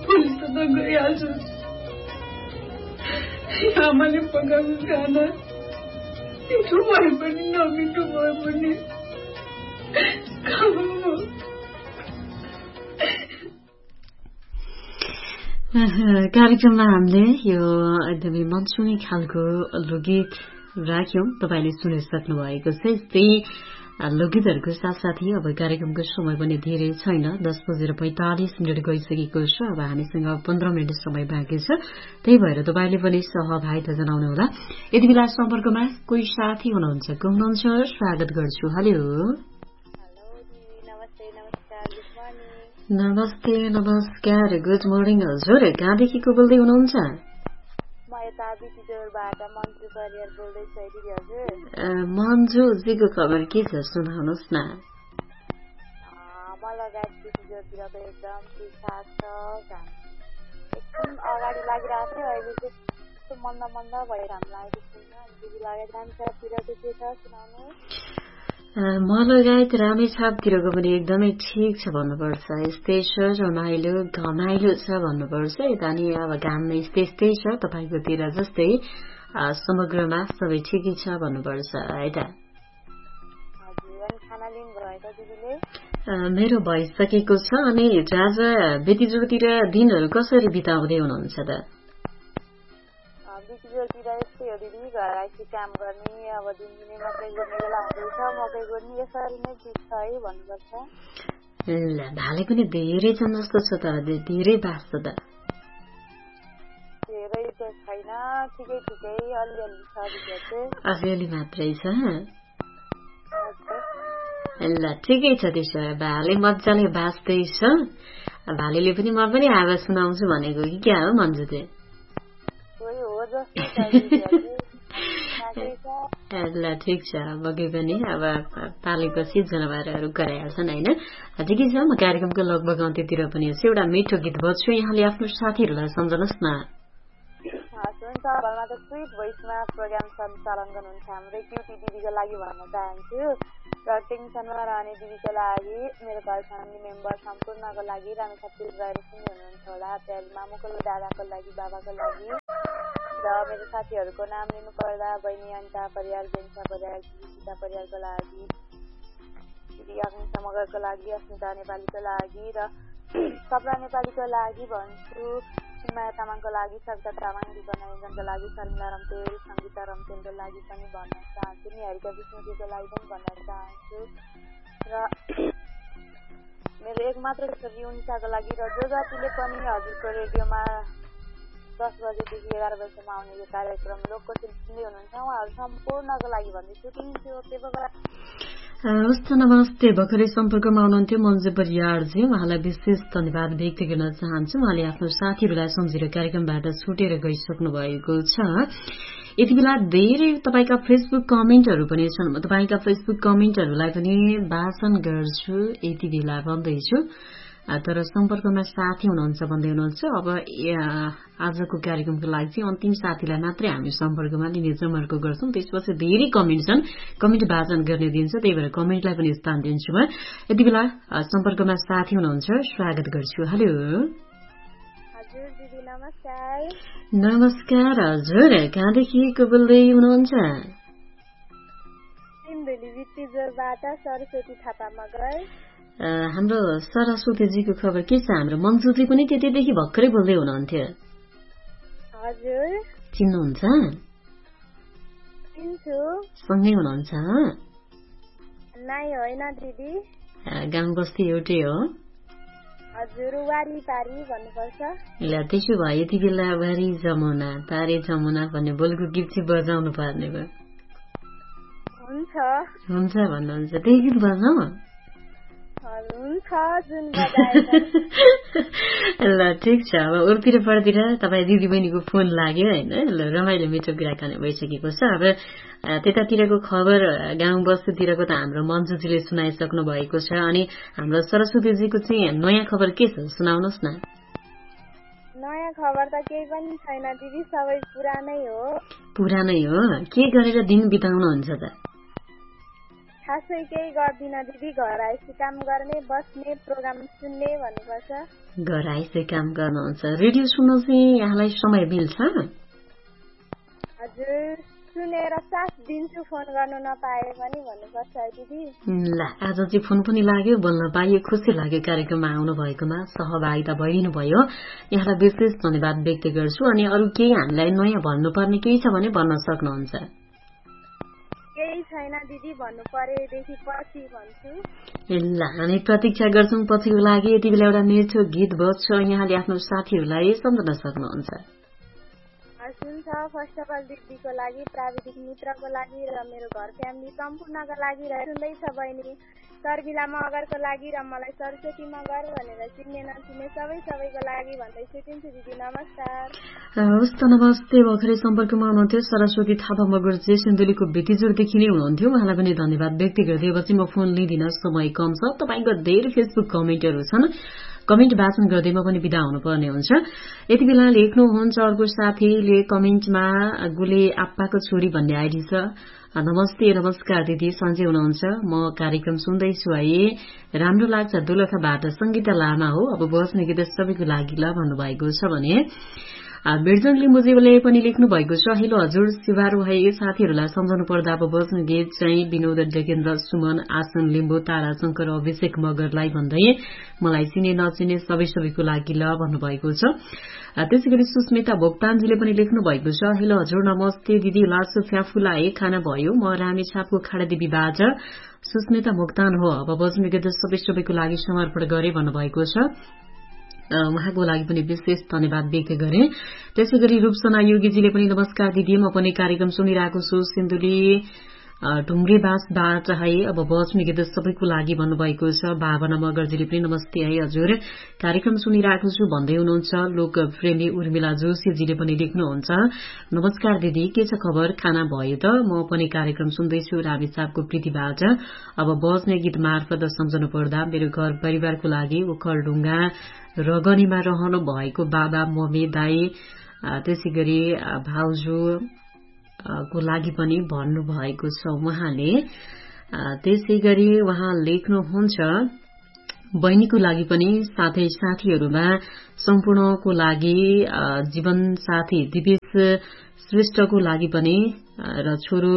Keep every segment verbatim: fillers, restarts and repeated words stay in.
भोलि त म गइहाल्छु। आमाले पकाएको खाना मिठो भए पनि नमिठो भए पनि कार्यक्रममा हामीले यो एकदमै मनसुनी खालको लोकगीत राख्यौं। तपाईले सुनिसक्नु भएको छ। यस्तै लोकगीतहरूको साथसाथै अब कार्यक्रमको समय पनि धेरै छैन, दस बजेर पैंतालिस मिनट गइसकेको छ। अब हामीसँग पन्ध्र मिनट समय बाँकी छ, त्यही भएर तपाईले पनि सहभागिता जनाउनुहोला। यति बेला सम्पर्कमा कोही साथी हुनुहुन्छ, को हुनुहुन्छ? स्वागत गर्छु। हेलो नमस्ते। नमस्कार, गुड मर्निङ हजुर। कहाँदेखि को बोल्दै हुनुहुन्छ? मन्जुजीको खबर के छ सुनाउनुहोस् न। अगाडि लागिरहेको थियो, अहिले चाहिँ मन्दा मन्दा भएर हामी लागेको छैन। लगायत रामेछापतिरको के छ सुनाउनु? म लगायत रामेछापतिरको पनि एकदमै ठिक छ भन्नुपर्छ। यस्तै छ, रमाइलो घमाइलो छ भन्नुपर्छ। यता नि अब घाम यस्तै यस्तै छ, तपाईँकोतिर जस्तै समग्रमा सबै ठिकै छ भन्नुपर्छ है त। मेरो भइसकेको छ। अनि आज बेतिजोतिर दिनहरू कसरी बिताउँदै हुनुहुन्छ त? बेतिजोतिर यस्तै हो दिदी, घर आइसी काम गर्ने, अब दिनदिनै मकै गर्ने बेला हुँदैछ। मकै गर्ने यसरी नै बित्छ है भन्नुपर्छ। ल भाले पनि धेरै छन् जस्तो छ त, धेरै बाँच्छ त। धेरै त छैन, ठिकै ठिकै अलिअलि छ दिदी। अलिअलि मात्रै छ। ल ठिकै छ। त्यसो भए भाले मजाले बाँच्दैछ। भालेले पनि म पनि आवाज सुनाउँछु भनेको कि क्या हो मन्जुले? ल ठिक छ। बगे पनि अब पालेपछि जनावरहरू गराइहाल्छन् होइन। ठिकै छ। म कार्यक्रमको लगभग अन्त्यतिर पनि छु। एउटा मिठो गीत बज्छु, यहाँले आफ्नो साथीहरूलाई सम्झनुहोस् न। घरमा त स्विट भोइसमा प्रोग्राम सञ्चालन गर्नुहुन्छ हाम्रो क्युटी दिदीको लागि भन्न चाहन्छु र टेन्सनमा रहने दिदीको लागि, मेरो घर फ्यामिली मेम्बर सम्पूर्णको लागि, रामेछापतिर गएर सुन्दै हुनुहुन्छ होला, प्यारी मामुको दादाको लागि, बाबाको लागि र मेरो साथीहरूको नाम लिनु पर्दा बहिनी अन्ता परियार, बेन्सा परियार, सीता परियारको लागि, दिदी अग्निशा मगरको लागि, अस्मिता नेपालीको लागि र सपना नेपालीको लागि भन्छु, माया तामाङको लागि, सविता तामाङ, दिपा नरेन्द्रनको लागि, शर्मिला रम्तेल, सङ्गीता रम्तेलको लागि पनि भन्न चाहन्छु, निहारिका विष्णुजीको लागि पनि भन्न चाहन्छु र मेरो एकमात्र छोरी उनिसाको लागि र जो जतिले पनि हजुरको रेडियोमा दस बजेदेखि एघार बजीसम्म आउने यो कार्यक्रम लोकको सुन्दै हुनुहुन्छ उहाँहरू सम्पूर्णको लागि भन्दैछु। हवस् त, नमस्ते। भर्खरै सम्पर्कमा हुनुहुन्थ्यो मन्जु परियारजी, उहाँलाई विशेष धन्यवाद व्यक्त गर्न चाहन्छु। उहाँले आफ्नो साथीहरूलाई सम्झेर कार्यक्रमबाट छुटेर गइसक्नु भएको छ। यति बेला धेरै तपाईँका फेसबुक कमेन्टहरू पनि छन्, म तपाईँका फेसबुक कमेन्टहरूलाई पनि वाचन गर्छु यति बेला भन्दैछु। तर सम्पर्कमा साथी हुनुहुन्छ भन्दै हुनुहुन्छ। अब आजको कार्यक्रमको लागि चाहिँ अन्तिम साथीलाई मात्रै हामी सम्पर्कमा लिने जमर्को गर्छौं। त्यसपछि धेरै कमेन्ट छन्, कमेन्ट वाचन गर्ने दिन्छ, त्यही भएर कमेन्टलाई पनि स्थान दिन्छु म। यति बेला सम्पर्कमा साथी हुनुहुन्छ, स्वागत गर्छु। हेलो हजुर दिदी, नमस्कार। नमस्कार हजुर, कहाँदेखि को बोल्दै हुनुहुन्छ? सरस्वती थापा मगर। हाम्रो सरस्वतीजीको खबर के छ? हाम्रो मन्जुजी पनि त्यतिदेखि भर्खरै बोल्दै हुनुहुन्थ्यो। हजुर, चिन्नुहुन्छ? चिन्छु। सँगै हुनुहुन्छ? नाइ होइन दिदी, गाउँ बस्ती एउटै हो। हजुर, वारी पारी भन्नुपर्छ। ल त्यसो भए यति बेला वारी जमुना पारी जमुना भन्ने बोलको गीत चाहिँ बजाउनु पर्ने भयो। हुन्छ हुन्छ भन्नुहुन्छ, त्यही गीत बजाऊ। ल ठिक छ। अब उर्तिर पढतिर तपाईँ दिदी बहिनीको फोन लाग्यो होइन। ल रमाइलो मिठो कुराकानी भइसकेको छ। अब त्यतातिरको खबर गाउँ बस्तीतिरको त हाम्रो मन्जुजीले सुनाइसक्नु भएको छ। अनि हाम्रो सरस्वतीजीको चाहिँ नयाँ खबर के छ सुनाउनुहोस् न। नयाँ खबर त केही पनि छैन दिदी, सबै पुरानै हो। पुरानै हो? के गरेर दिन बिताउनुहुन्छ त? खासै केही गर्दिन दिदी, घर आएपछि काम गर्ने, बस्ने, प्रोग्राम सुन्ने भन्नुपर्छ। घर आएपछि काम गर्नुहुन्छ। रेडियो सुन्नु चाहिँ यहाँलाई समय मिल्छ? हजुर, सुनेर साथ दिन्छु, फोन गर्नु नपाए पनि भन्नुपर्छ है दिदी। ल, आज चाहिँ फोन पनि लाग्यो, बोल्न पाइयो, खुसी लाग्यो कार्यक्रममा आउनु भएकोमा, सहभागिता भइदिनु भयो। यहाँलाई विशेष धन्यवाद व्यक्त गर्छु। अनि अरू केही हामीलाई नयाँ भन्नुपर्ने केही छ भने भन्न सक्नुहुन्छ? केही छैन दिदी, भन्नु परेदेखि पछि भन्छु। ल, हामी प्रतीक्षा गर्छौं पछिको लागि। यति बेला एउटा मिठो गीत बज्छ, यहाँले आफ्नो साथीहरूलाई सम्झन सक्नुहुन्छ। हुन्छ, फर्स्ट अफ अल दिदीको लागि, प्राविधिक मित्रको लागि र मेरो घर फ्यामिली सम्पूर्णको लागि र सुन्दैछ बहिनी सर्विला मगरको लागि र मलाई सरस्वती मगर भनेर चिन्ने नचिन्ने सबै सबैको लागि भन्दै सुटिन्छु दिदी। नमस्कार। हवस् त, नमस्ते। भर्खरै सम्पर्कमा हुनुहुन्थ्यो सरस्वती थापा मगर जे सिन्धुलीको बेतिजोरदेखि नै हुनुहुन्थ्यो। उहाँलाई पनि धन्यवाद व्यक्त गरिदिएपछि म फोन लिँदिन, समय कम छ। तपाईँको धेरै फेसबुक कमेन्टहरू छन्, कमेन्ट वाचन गर्दैमा पनि विदा हुनुपर्ने हुन्छ। यति बेला लेख्नुहुन्छ अर्को साथीले कमेन्टमा, गुले आप्पाको छोरी भन्ने आइडी छ। नमस्ते, नमस्कार दिदी, सन्चै हुनुहुन्छ? म कार्यक्रम सुन्दैछु है, राम्रो लाग्छ। दोलखाबाट संगीता लामा हो। अब बस्ने गीत सबैको लागि ल भन्नुभएको छ भने बिर्जङ लिम्बुजीले पनि लेख्नु भएको छ। हेलो हजुर, सिवारो है। साथीहरूलाई सम्झाउनु पर्दा अब बस्ने गीत चाहिँ विनोद डेकेन्द्र, सुमन, आसन लिम्बु, तारा शंकर, अभिषेक मगरलाई भन्दै मलाई चिने नचिने सबै सबैको लागि ल भन्नुभएको छ। त्यसै गरी सुस्मिता भोक्तानजीले पनि लेख्नु भएको छ। हेलो हजुर, नमस्ते दिदी, लासो फ्याफुला है, खाना भयो? म रामी छापको खाडादेवीबाट सुस्मिता भोक्तान हो। अब बस्ने गीत सबै सबैको लागि समर्पण गरे भन्नुभएको छ। उहाँको लागि पनि विशेष धन्यवाद व्यक्त गरे। त्यसै गरी रूपसना योगीजीले पनि नमस्कार दिदी, म पनि कार्यक्रम सुनिरहेको छु सिन्धुली ढुङ्ग्रेबासबाट है। अब बस्ने गीत सबैको लागि भन्नुभएको छ। भावना मगरजीले पनि नमस्ते है हजुर, कार्यक्रम सुनिरहेको छु भन्दै हुनुहुन्छ। लोकप्रेमी उर्मिला जोशीजीले पनि लेख्नुहुन्छ, नमस्कार दिदी, के छ खबर, खाना भयो त? म पनि कार्यक्रम सुन्दैछु रामेछापको प्रीतिबाट। अब बस्ने गीत मार्फत सम्झनु पर्दा मेरो घर परिवारको लागि ओखलढुङ्गा रगनीमा रहनु भएको बाबा, मम्मी, दाई, त्यसै गरी भाउजू को लागि पनि भन्नुभएको छ उहाँले। त्यसै गरी उहाँ लेख्नुहुन्छ बहिनीको लागि पनि, साथै साथीहरूमा सम्पूर्णको लागि, जीवन साथी दिवेश श्रेष्ठको लागि पनि र छोरो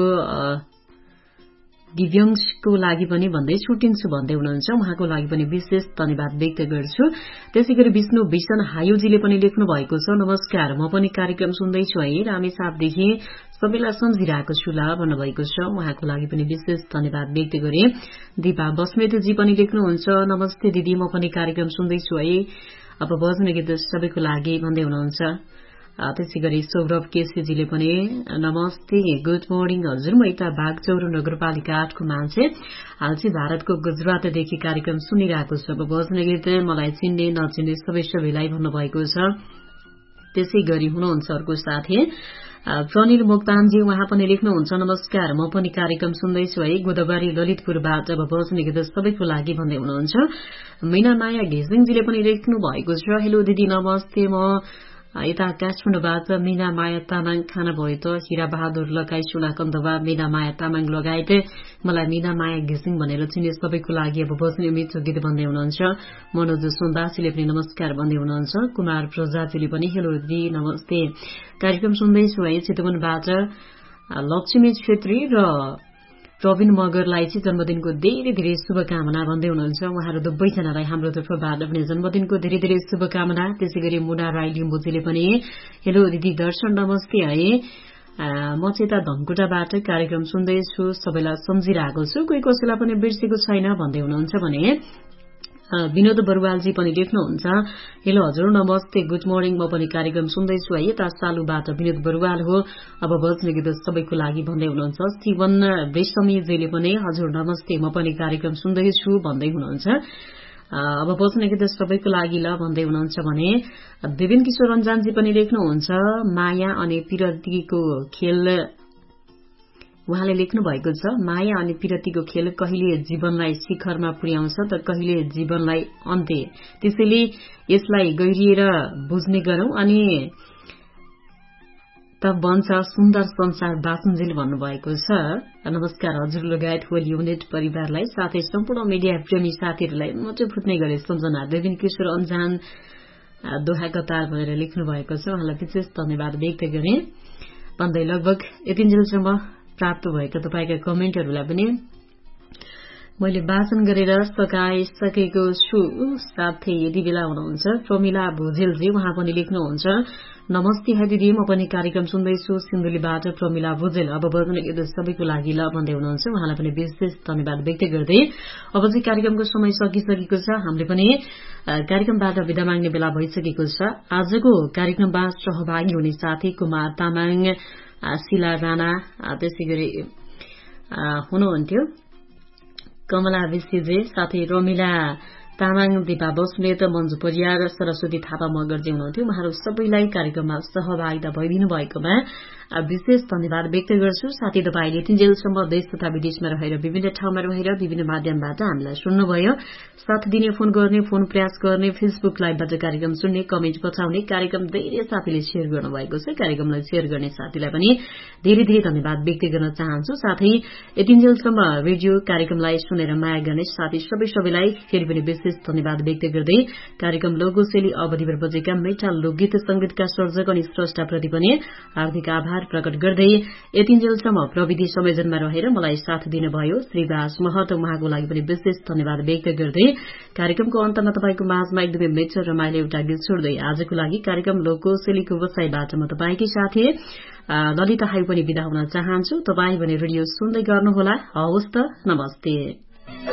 दिव्यांशको लागि पनि भन्दै छुटिन्छु भन्दै हुनुहुन्छ। उहाँको लागि पनि विशेष धन्यवाद व्यक्त गर्छु। त्यसै गरी विष्णु भीषण हायुजीले पनि लेख्नु भएको छ। नमस्कार, म पनि कार्यक्रम सुन्दैछु है, रामेछापदेखि सबैलाई सम्झिरहेको छु ल भन्नुभएको छ। उहाँको लागि पनि विशेष धन्यवाद व्यक्त गरे। दिपा बस्नेतजी पनि लेख्नुहुन्छ, नमस्ते दिदी, म पनि कार्यक्रम सुन्दैछु है, अब बज्ने गीत सबैको लागि भन्दै हुनुहुन्छ। त्यसै गरी सौरभ केसीजीले पनि नमस्ते, गुड मर्निङ हजुर, म यता बागचौर नगरपालिका आठको मान्छे, हाल चाहिँ भारतको गुजरातदेखि कार्यक्रम सुनिरहेको छु। अब बज्ने गीत मलाई चिन्ने नचिन्ने सबै सबैलाई भन्नुभएको छ। त्यसै गरी हुनुहुन्छ अर्को साथी प्रनिल मोक्तानजी, उहाँ पनि लेख्नुहुन्छ, नमस्कार, म पनि कार्यक्रम सुन्दैछु है, गोदावरी ललितपुरबाट अब बज्ने गीत सबैको लागि भन्दै हुनुहुन्छ। मीना माया घिसिङजीले पनि लेख्नु भएको छ। हेलो दिदी, नमस्ते, म यता काठमाडौँबाट मीना माया तामाङ, खाना भयो त? हिरा बहादुर लगाई सुनाकन्दवा मीना माया तामाङ लगायत मलाई मीना माया घिसिङ भनेर चिने सबैको लागि अब बस्ने मिठो गीत भन्दै हुनुहुन्छ। मनोज सुन्दासीले पनि नमस्कार भन्दै हुनुहुन्छ। कुमार प्रजातिले पनि हेलो दिदी नमस्ते, कार्यक्रम सुन्दैछु है, चितवनबाट लक्ष्मी छेत्री र प्रवीण मगरलाई चाहिँ जन्मदिनको धेरै धेरै शुभकामना भन्दै हुनुहुन्छ। उहाँहरू दुवैजनालाई हाम्रो तर्फबाट पनि जन्मदिनको धेरै धेरै शुभकामना। त्यसै गरी मुना राई लिम्बुजीले पनि हेलो दिदी दर्शन नमस्ते है, म चाहिँ यता धनकुटाबाट कार्यक्रम सुन्दैछु, सबैलाई सम्झिरहेको छु, कोही कसैलाई पनि बिर्सेको छैन भन्दै हुनुहुन्छ भने विनोद बरुवालजी पनि लेख्नुहुन्छ, हेलो हजुर नमस्ते, गुड मर्निङ, म पनि कार्यक्रम सुन्दैछु है, यता सालुबाट विनोद बरुवाल हो, अब बज्ने गीत सबैको लागि भन्दै हुनुहुन्छ। स्टिभन रेशमीजीले पनि हजुर नमस्ते, म पनि कार्यक्रम सुन्दैछु भन्दै हुनुहुन्छ। अब बज्ने गीत सबैको लागि ल भन्दै हुनुहुन्छ भने देवेन किशोर रञ्जानजी पनि लेख्नुहुन्छ, माया अनि पिरतीको खेल, उहाँले लेख्नु भएको छ, माया अनि पिरतीको खेल कहिले जीवनलाई शिखरमा पुर्याउँछ त कहिले जीवनलाई अन्त्य, त्यसैले यसलाई गहिरिएर बुझ्ने गरौं अनि त बन्छ सुन्दर संसार बाँचुन्जेल भन्नुभएको छ। नमस्कार हजुर लगायत होल युनिट परिवारलाई साथै सम्पूर्ण मिडिया प्रेमी साथीहरूलाई मोटो फुट्ने गरे सम्झना। देविन किशोर अन्जान दोहा कतार भनेर लेख्नु भएको छ। उहाँलाई विशेष धन्यवाद व्यक्त गरे। भन्दै लगभग यतिन्जेलसम्म प्राप्त भएका तपाईँका कमेन्टहरूलाई पनि मैले वाचन गरेर सकाइसकेको छु। साथै यति बेला हुनुहुन्छ प्रमिला भुजेलजी, उहाँ पनि लेख्नुहुन्छ नमस्ते है दिदी, म पनि कार्यक्रम सुन्दैछु सिन्धुलीबाट प्रमिला भुजेल। अब बज्ने गीत सबैको लागि ल भन्दै हुनुहुन्छ। उहाँलाई पनि विशेष धन्यवाद व्यक्त गर्दै अब चाहिँ कार्यक्रमको समय सकिसकेको छ। हामीले पनि कार्यक्रमबाट विदा माग्ने बेला भइसकेको छ। आजको कार्यक्रममा सहभागी हुने साथी कुमार तामाङ, शिला राणा, त्यसै गरी हुनुहुन्थ्यो कमला विश्वजे, साथै रमिला तामाङ, दिपा बस्नेत, मन्जु परियार, सरस्वती थापा मगर्जी हुनुहुन्थ्यो। उहाँहरू सबैलाई कार्यक्रममा सहभागिता भइदिनु भएकोमा विशेष धन्यवाद व्यक्त गर्छु। साथै तपाईँले तिनजेलसम्म देश तथा विदेशमा रहेर विभिन्न ठाउँमा रहेर विभिन्न माध्यमबाट हामीलाई सुन्नुभयो। साथ दिने, फोन गर्ने, फोन प्रयास गर्ने, फेसबुक लाइभबाट कार्यक्रम सुन्ने, कमेन्ट पठाउने, कार्यक्रम धेरै साथीले शेयर गर्नुभएको छ। कार्यक्रमलाई शेयर गर्ने साथीलाई पनि धेरै धेरै धन्यवाद व्यक्त गर्न चाहन्छु। साथै यतिन्जेलसम्म रेडियो कार्यक्रमलाई सुनेर माया गर्ने साथी सबै सबैलाई फेरि पनि विशेष धन्यवाद व्यक्त गर्दै कार्यक्रम लोकशैली अवधिभर बजेका मिठा लोकगीत संगीतका सर्जक अनि स्रष्टाप्रति पनि हार्दिक आभार प्रकट गर्दै यतिन्जेलसम्म प्रविधि संयोजनमा रहेर मलाई साथ दिनुभयो श्रीवास महत, उहाँको लागि पनि विशेष धन्यवाद व्यक्त गर्दै कार्यक्रमको अन्तमा तपाईँको माझमा एकदमै मिठो रमाइलो एउटा गीत छोड्दै आजको लागि कार्यक्रम लोकशैलीको बसाईबाट म तपाईँकै साथी ललिता हाई पनि विदा हुन चाहन्छु। तपाईँ भने रेडियो सुन्दै गर्नुहोला। हवस् त, नमस्ते।